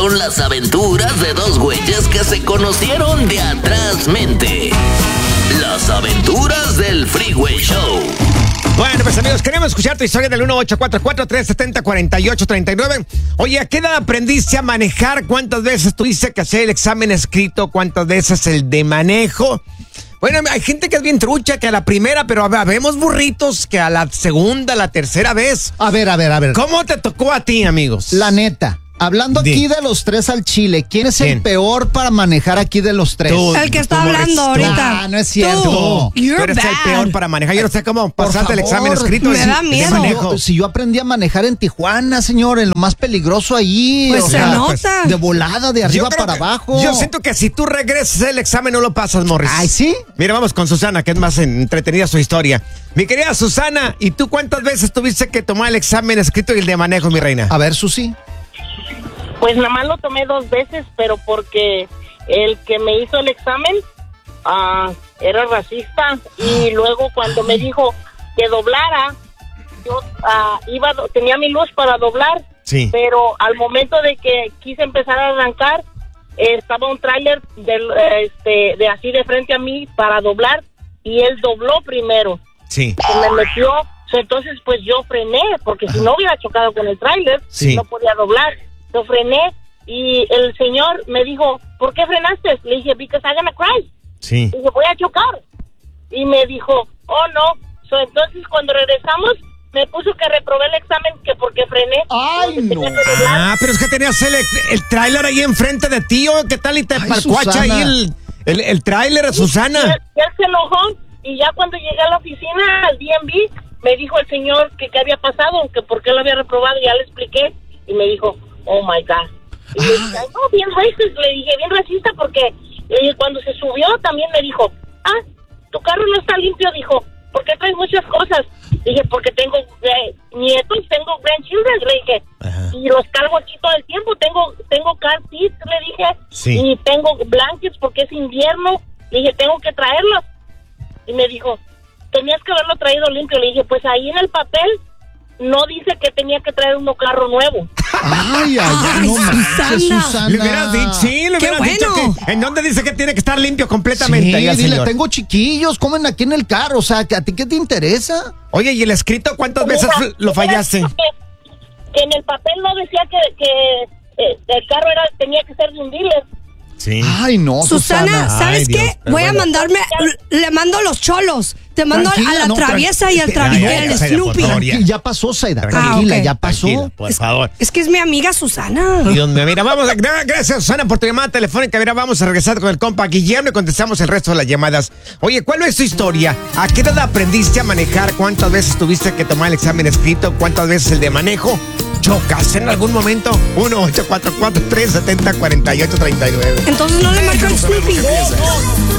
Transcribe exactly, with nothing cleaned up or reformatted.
son las aventuras de dos güeyes que se conocieron de atrás mente. Las aventuras del Freeway Show. Bueno, pues amigos, queremos escuchar tu historia del uno ocho cuatro cuatro, tres siete cero, cuatro ocho tres nueve. Oye, ¿a qué edad aprendiste a manejar? ¿Cuántas veces tuviste que hacer el examen escrito? ¿Cuántas veces el de manejo? Bueno, hay gente que es bien trucha, que a la primera, pero vemos burritos que a la segunda, la tercera vez. A ver, a ver, a ver. ¿Cómo te tocó a ti, amigos? La neta. Hablando Di. aquí de los tres al chile, ¿quién es ¿Quién? el peor para manejar aquí de los tres? Tú. El que está Tú, hablando Morris, tú. ahorita. Ah, no es cierto. Tú. Tú You're eres bad. el peor para manejar. Yo no sé cómo Por pasaste el favor. examen escrito Me de, da de miedo. manejo. Yo- si yo aprendí a manejar en Tijuana, señor, en lo más peligroso ahí. Pues o se sea, nota. de volada, de Yo arriba creo para que- abajo. Yo siento que si tú regresas el examen no lo pasas, Morris. Ay, ¿sí? Mira, vamos con Susana, que es más entretenida su historia. Mi querida Susana, ¿y tú cuántas veces tuviste que tomar el examen escrito y el de manejo, mi reina? A ver, Susi. Pues nada más lo tomé dos veces, pero porque el que me hizo el examen ah, era racista y luego cuando me dijo que doblara, yo ah, iba do- tenía mi luz para doblar, Sí. pero al momento de que quise empezar a arrancar, eh, estaba un tráiler del, eh, este, de así de frente a mí para doblar y él dobló primero. Sí. Se me metió, entonces pues yo frené, porque si no hubiera chocado con el tráiler, Sí. no podía doblar. Yo frené y el señor me dijo, ¿por qué frenaste? Le dije, because I'm gonna cry. Sí. Dije, voy a chocar. Y me dijo, oh no. So, entonces cuando regresamos, me puso que reprobé el examen que porque frené. Ay, Porque no. tenía que doblar. Ah, pero es que tenías el, el tráiler ahí enfrente de ti, ¿o qué tal? Y te Ay, parcuacha Susana. ahí el, el, el tráiler, Y él, Susana. y él se enojó y ya cuando llegué a la oficina, al D M V, me dijo el señor que qué había pasado, que por qué lo había reprobado, y ya le expliqué. Y me dijo, oh my God. Y le dije, "Ay, no, bien racista", le dije, bien racista, porque le dije, cuando se subió también me dijo, ah, tu carro no está limpio, dijo, porque traes muchas cosas. Dije, porque tengo eh, nietos, tengo grandchildren, le dije, Ajá. y los cargo aquí todo el tiempo, tengo tengo car seats, le dije, Sí. y tengo blankets porque es invierno, le dije, tengo que traerlos. Y me dijo, tenías que haberlo traído limpio. Le dije, pues ahí en el papel no dice que tenía que traer un carro nuevo. Ay, ay, ay, Ay, no manches, Susana. Susana. Le hubieras dicho, sí, le ¡Qué hubieras dicho bueno! que en dónde dice que tiene que estar limpio completamente. Sí, ahí al dile, señor. tengo chiquillos, comen aquí en el carro, o sea, ¿que ¿a ti qué te interesa? Oye, ¿y el escrito cuántas veces Mira, lo fallaste? Que, que en el papel no decía que, que eh, el carro era tenía que ser de un dealer. Sí. Ay, no, Susana, Susana. ¿sabes Ay, qué? Dios, pero Voy a bueno. mandarme, le mando los cholos. Te mando Tranquila, a la no, traviesa y al, tranquila, travi- ya, ya, al ya, Zaida, por Snoopy. favor, ya. Tranqui- ya pasó, Zaida, Tranquila, tranquila, ok. ya pasó. Tranquila, por Es, favor. es que es mi amiga Susana. Dios mío, mira, vamos, a- gracias Susana por tu llamada telefónica. Mira, vamos a regresar con el compa Guillermo y contestamos el resto de las llamadas. Oye, ¿cuál es tu historia? ¿A qué edad aprendiste a manejar? ¿Cuántas veces tuviste que tomar el examen escrito? ¿Cuántas veces el de manejo? ¿Chocaste en algún momento? uno ocho cuatro cuatro, tres siete cero, cuatro ocho tres nueve. Entonces no le marco el Snoopy.